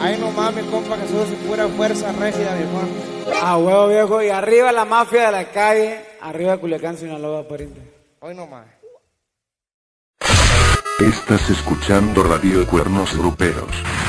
Ay, no mames, compa, que eso es pura fuerza rígida, viejo. Ah, huevo, viejo. Y arriba la mafia de la calle. Arriba Culiacán, Sinaloa, pariente. Hoy no más. Estás escuchando Radio Cuernos Gruperos.